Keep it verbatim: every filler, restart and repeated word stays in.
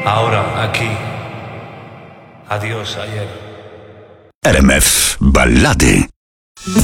ahora, aquí. Adiós, ayer. R M F Ballady.